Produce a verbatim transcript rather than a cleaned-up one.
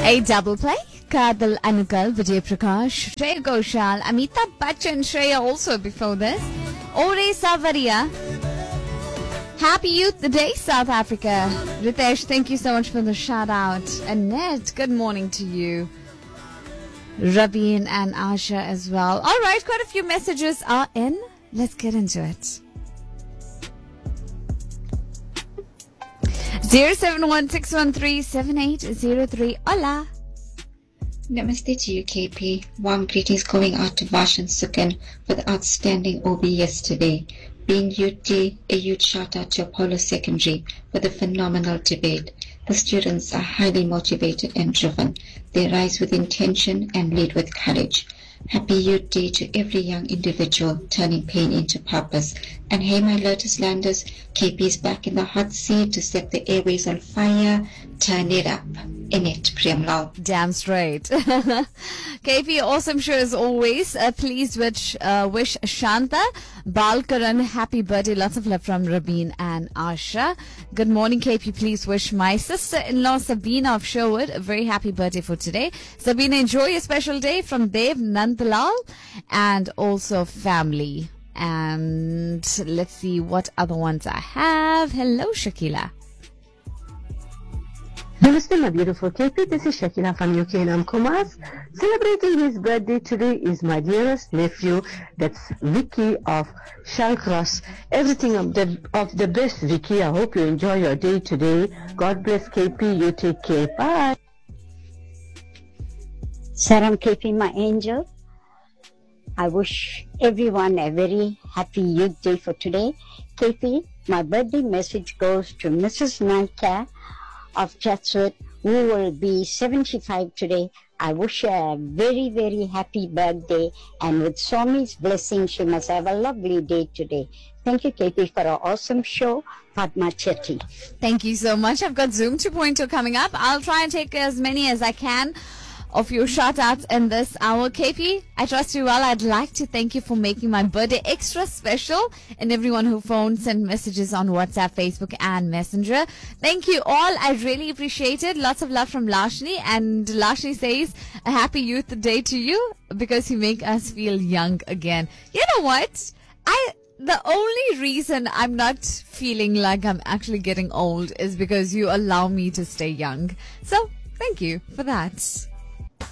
A double play. Kadal Anukal, Vijay Prakash, Shreya Ghoshal, Amitabh Bachchan, Shreya also before this. Ore Savaria. Happy Youth Day, South Africa. Ritesh, thank you so much for the shout out. Annette, good morning to you. Rabin and Asha as well. All right, quite a few messages are in. Let's get into it. zero seven one six one three seven eight zero three. Hola. Namaste to you, K P. Warm greetings going out to Vash and Sukan for the outstanding O B yesterday. Being Youth Day, a huge shout out to Apollo Secondary for the phenomenal debate. The students are highly motivated and driven. They rise with intention and lead with courage. Happy Youth Day to every young individual turning pain into purpose. And hey, my Lotus Landers, K P is back in the hot seat to set the airways on fire. Turn it up. In it, Priyamlal. Damn straight. K P, awesome show as always. Uh, please wish, uh, wish Shanta Balkaran happy birthday. Lots of love from Rabin and Asha. Good morning, K P. Please wish my sister-in-law Sabina of Sherwood a very happy birthday for today. Sabina, enjoy your special day from Dev Nandlal and also family. And let's see what other ones I have. Hello, Shakila. Namaste, my beautiful K P. This is Shakila from U K and I'm Kumars. Celebrating his birthday today is my dearest nephew, that's Vicky of Shallcross. Everything of the, of the best, Vicky. I hope you enjoy your day today. God bless K P. You take care. Bye. Saram K P, my angel. I wish everyone a very happy Youth Day for today. K P, my birthday message goes to Missus Naika of Chatsworth, who will be seventy-five today. I wish her a very, very happy birthday, and with Swami's blessing, she must have a lovely day today. Thank you, K P, for an awesome show. Padma Chetty. Thank you so much. I've got Zoom two point oh coming up. I'll try and take as many as I can of your shout outs in this hour. K P, I trust you well. I'd like to thank you for making my birthday extra special, and everyone who phoned, sent messages on WhatsApp, Facebook and Messenger. Thank you all. I really appreciate it. Lots of love from Lashni, and Lashni says a happy Youth Day to you because you make us feel young again. You know what? I the only reason I'm not feeling like I'm actually getting old is because you allow me to stay young. So thank you for that.